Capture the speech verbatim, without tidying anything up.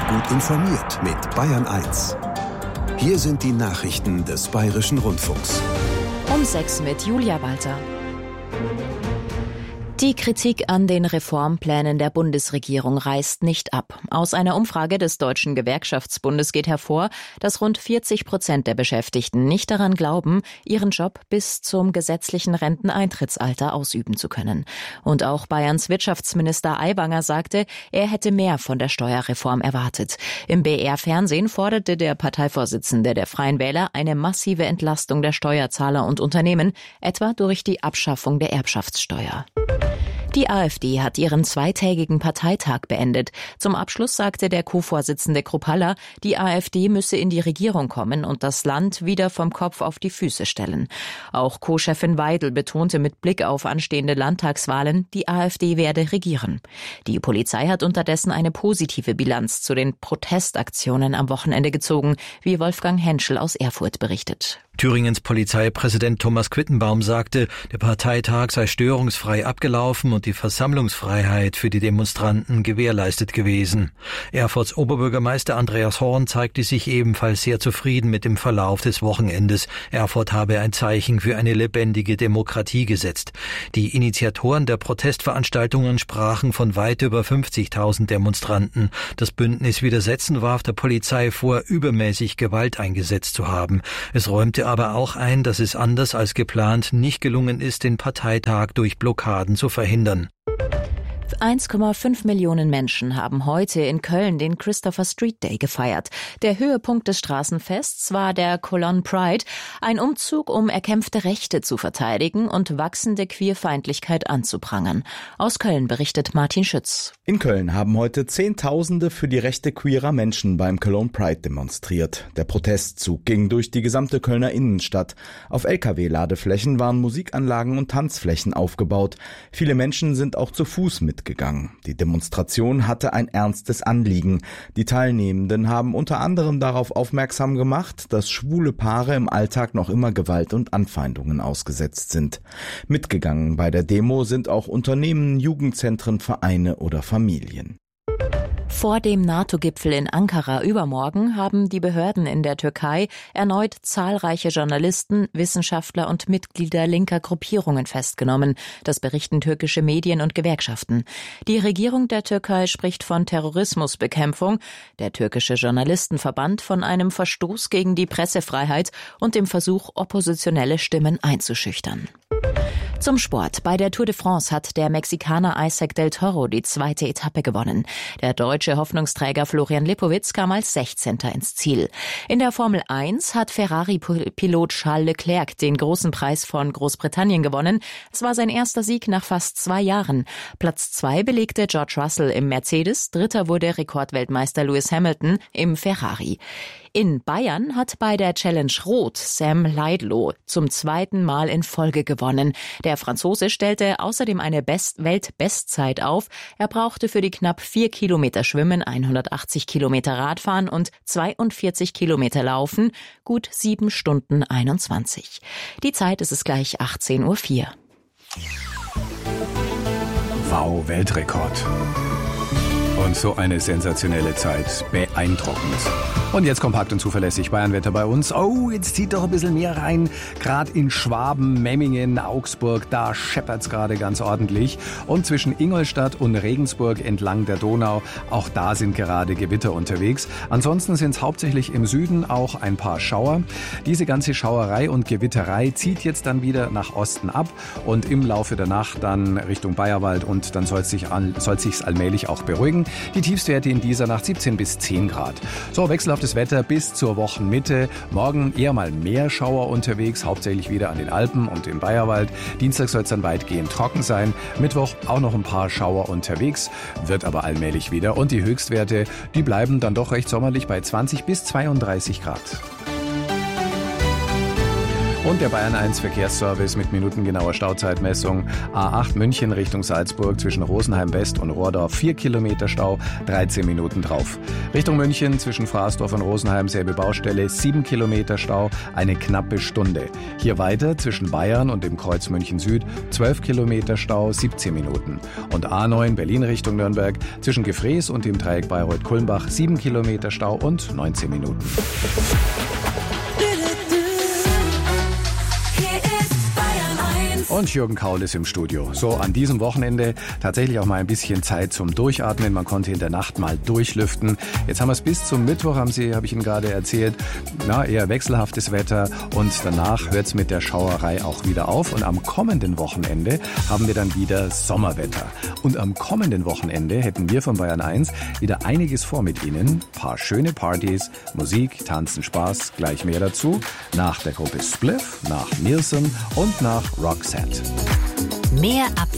Gut informiert mit Bayern eins. Hier sind die Nachrichten des Bayerischen Rundfunks. Um sechs mit Julia Walter. Die Kritik an den Reformplänen der Bundesregierung reißt nicht ab. Aus einer Umfrage des Deutschen Gewerkschaftsbundes geht hervor, dass rund vierzig Prozent der Beschäftigten nicht daran glauben, ihren Job bis zum gesetzlichen Renteneintrittsalter ausüben zu können. Und auch Bayerns Wirtschaftsminister Aiwanger sagte, er hätte mehr von der Steuerreform erwartet. Im B R-Fernsehen forderte der Parteivorsitzende der Freien Wähler eine massive Entlastung der Steuerzahler und Unternehmen, etwa durch die Abschaffung der Erbschaftssteuer. Die AfD hat ihren zweitägigen Parteitag beendet. Zum Abschluss sagte der Co-Vorsitzende Kruppalla, die AfD müsse in die Regierung kommen und das Land wieder vom Kopf auf die Füße stellen. Auch Co-Chefin Weidel betonte mit Blick auf anstehende Landtagswahlen, die AfD werde regieren. Die Polizei hat unterdessen eine positive Bilanz zu den Protestaktionen am Wochenende gezogen, wie Wolfgang Henschel aus Erfurt berichtet. Thüringens Polizeipräsident Thomas Quittenbaum sagte, der Parteitag sei störungsfrei abgelaufen und die Versammlungsfreiheit für die Demonstranten gewährleistet gewesen. Erfurts Oberbürgermeister Andreas Horn zeigte sich ebenfalls sehr zufrieden mit dem Verlauf des Wochenendes. Erfurt habe ein Zeichen für eine lebendige Demokratie gesetzt. Die Initiatoren der Protestveranstaltungen sprachen von weit über fünfzigtausend Demonstranten. Das Bündnis Widersetzen warf der Polizei vor, übermäßig Gewalt eingesetzt zu haben. Es räumte aber auch ein, dass es anders als geplant nicht gelungen ist, den Parteitag durch Blockaden zu verhindern. eins Komma fünf Millionen Menschen haben heute in Köln den Christopher Street Day gefeiert. Der Höhepunkt des Straßenfests war der Cologne Pride, ein Umzug, um erkämpfte Rechte zu verteidigen und wachsende Queerfeindlichkeit anzuprangern. Aus Köln berichtet Martin Schütz. In Köln haben heute Zehntausende für die Rechte queerer Menschen beim Cologne Pride demonstriert. Der Protestzug ging durch die gesamte Kölner Innenstadt. Auf L K W-Ladeflächen waren Musikanlagen und Tanzflächen aufgebaut. Viele Menschen sind auch zu Fuß mitgegangen. Die Demonstration hatte ein ernstes Anliegen. Die Teilnehmenden haben unter anderem darauf aufmerksam gemacht, dass schwule Paare im Alltag noch immer Gewalt und Anfeindungen ausgesetzt sind. Mitgegangen bei der Demo sind auch Unternehmen, Jugendzentren, Vereine oder Familien. Vor dem NATO-Gipfel in Ankara übermorgen haben die Behörden in der Türkei erneut zahlreiche Journalisten, Wissenschaftler und Mitglieder linker Gruppierungen festgenommen. Das berichten türkische Medien und Gewerkschaften. Die Regierung der Türkei spricht von Terrorismusbekämpfung, der türkische Journalistenverband von einem Verstoß gegen die Pressefreiheit und dem Versuch, oppositionelle Stimmen einzuschüchtern. Zum Sport. Bei der Tour de France hat der Mexikaner Isaac del Toro die zweite Etappe gewonnen. Der deutsche Hoffnungsträger Florian Lipowitz kam als sechzehnter ins Ziel. In der Formel eins hat Ferrari-Pilot Charles Leclerc den großen Preis von Großbritannien gewonnen. Es war sein erster Sieg nach fast zwei Jahren. Platz zwei belegte George Russell im Mercedes, dritter wurde Rekordweltmeister Lewis Hamilton im Ferrari. In Bayern hat bei der Challenge Rot Sam Laidlow zum zweiten Mal in Folge gewonnen. Der Franzose stellte außerdem eine Best- Weltbestzeit auf. Er brauchte für die knapp vier Kilometer Schwimmen, hundertachtzig Kilometer Radfahren und zweiundvierzig Kilometer Laufen gut sieben Stunden einundzwanzig. Die Zeit ist es gleich achtzehn Uhr vier. Wow, Weltrekord. Und so eine sensationelle Zeit. Beeindruckend. Und jetzt kompakt und zuverlässig Bayernwetter bei uns. Oh, jetzt zieht doch ein bisschen mehr rein. Gerade in Schwaben, Memmingen, Augsburg, da scheppert's gerade ganz ordentlich. Und zwischen Ingolstadt und Regensburg entlang der Donau, auch da sind gerade Gewitter unterwegs. Ansonsten sind es hauptsächlich im Süden auch ein paar Schauer. Diese ganze Schauerei und Gewitterei zieht jetzt dann wieder nach Osten ab und im Laufe der Nacht dann Richtung Bayerwald und dann soll es sich soll sich's allmählich auch beruhigen. Die Tiefstwerte in dieser Nacht siebzehn bis zehn Grad. So, wechselhaftes Wetter bis zur Wochenmitte. Morgen eher mal mehr Schauer unterwegs, hauptsächlich wieder an den Alpen und im Bayerwald. Dienstag soll es dann weitgehend trocken sein. Mittwoch auch noch ein paar Schauer unterwegs, wird aber allmählich wieder. Und die Höchstwerte, die bleiben dann doch recht sommerlich bei zwanzig bis zweiunddreißig Grad. Und der Bayern eins Verkehrsservice mit minutengenauer Stauzeitmessung. A acht München Richtung Salzburg zwischen Rosenheim West und Rohrdorf vier Kilometer Stau, dreizehn Minuten drauf. Richtung München zwischen Fraßdorf und Rosenheim selbe Baustelle, sieben Kilometer Stau, eine knappe Stunde. Hier weiter zwischen Bayern und dem Kreuz München Süd zwölf Kilometer Stau, siebzehn Minuten. Und A neun Berlin Richtung Nürnberg zwischen Gefrees und dem Dreieck Bayreuth-Kulmbach sieben Kilometer Stau und neunzehn Minuten. Und Jürgen Kaul ist im Studio. So, an diesem Wochenende tatsächlich auch mal ein bisschen Zeit zum Durchatmen. Man konnte in der Nacht mal durchlüften. Jetzt haben wir es bis zum Mittwoch, haben Sie, habe ich Ihnen gerade erzählt, na, eher wechselhaftes Wetter. Und danach hört es mit der Schauerei auch wieder auf. Und am kommenden Wochenende haben wir dann wieder Sommerwetter. Und am kommenden Wochenende hätten wir von Bayern eins wieder einiges vor mit Ihnen. Ein paar schöne Partys, Musik, Tanzen, Spaß, gleich mehr dazu. Nach der Gruppe Spliff, nach Nielsen und nach Roxette. Mehr ab